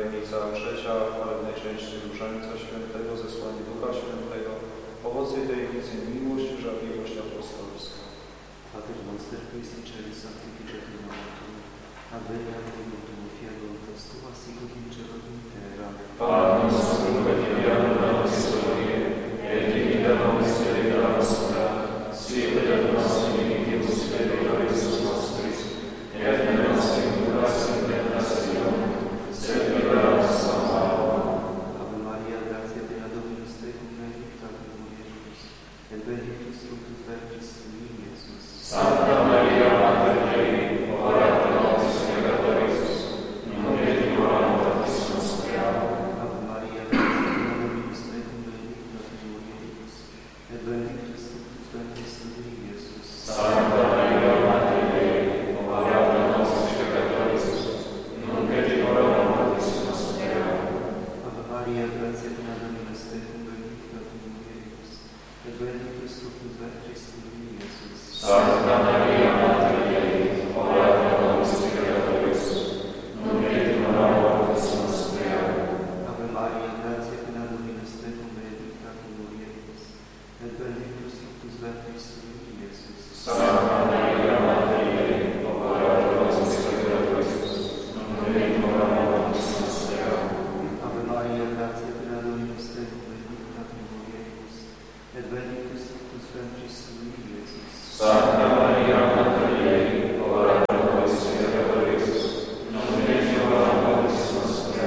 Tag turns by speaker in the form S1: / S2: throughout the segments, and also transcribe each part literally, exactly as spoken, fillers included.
S1: Tajemnica trzecia, chwalebnej części Różańca Świętego, zesłanie Ducha Świętego. Owoce tajemnicy miłość, żarliwość apostolska.
S2: Pater Monster Christi Celi Sanctificetur Novatum, Abelia Volutum Fiero Apostola Sigurniczego Intera.
S1: Pan nostrum quotidianum da nobis hodie, et dimitte nobis debita nostra, sicut et nos dimittimus debitoribus nostris, et ne nos inducas in tentationem, sed libera nos a malo.
S2: Ave Maria, gratia plena Dominus tecum, benedicta tu mulieribus, et benedictus fructus ventris tui, Iesus.
S1: Santa Maria, Mater Dei, ora pro nobis peccatoribus, nunc et in hora mortis nostre.
S2: Ave Maria, gratia plena Dominus tecum, benedicta tu mulieribus, et benedictus fructus ventris tui, Iesus.
S1: Santa Maria, Mater Dei, ora pro nobis peccatoribus, nunc et in hora mortis nostre.
S2: Ave Maria, gratia plena Dominus tecum, benedicta tu mulieribus, et benedictus fructus ventris tui, Iesus.
S1: Santa Maria, Mater Dei, ora pro nobis peccatoribus, nunc et in hora mortis nostre.
S2: Ave Maria, gratia plena Dominus tecum, benedicta tu mulieribus, et benedictus fructus ventris tui, Iesus.
S1: Santa Maria, Mater Dei, ora pro nobis peccatoribus, nunc et in hora mortis nostre.
S2: Ave Maria, gratia plena Dominus tecum, benedicta tu mulieribus, et benedictus fructus ventris tui, Iesus.
S1: Santa Maria, Mater Dei, ora pro nobis peccatoribus, nunc et in hora mortis nostre.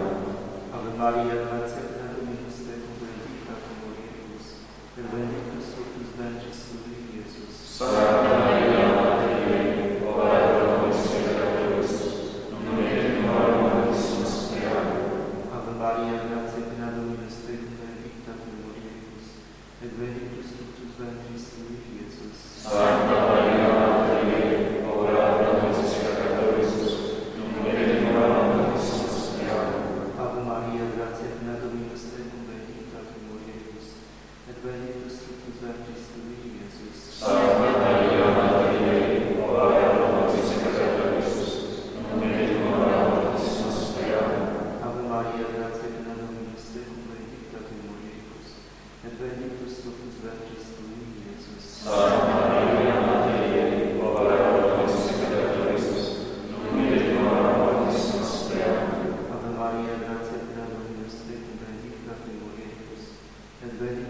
S2: Ave Maria, gratia plena Dominus tecum, benedicta tu mulieribus, et benedictus fructus ventris tui, Iesus.
S1: Santa Maria, Mater Dei, ora pro nobis peccatoribus, nunc et in hora mortis nostre.
S2: Ave Maria, gratia plena Dominus tecum, benedicta tu mulieribus, et benedictus fructus ventris tui, Iesus.
S1: Santa Maria, Mater Dei, ora pro nobis peccatoribus, nunc et in hora mortis nostre.
S2: Ave Maria, gratia plena Dominus tecum, benedicta tu mulieribus, et benedictus fructus ventris tui, Iesus.
S1: Santa Maria, Mater Dei, ora pro nobis peccatoribus, nunc et in hora mortis nostre.
S2: Ave Maria, gratia plena Dominus tecum, benedicta tu mulieribus, et benedictus fructus ventris tui, Iesus.
S1: Santa Maria, Mater Dei, ora pro nobis peccatoribus, nunc et in hora mortis nostre.
S2: Ave Maria, gratia plena Dominus tecum, benedicta tu mulieribus, et benedictus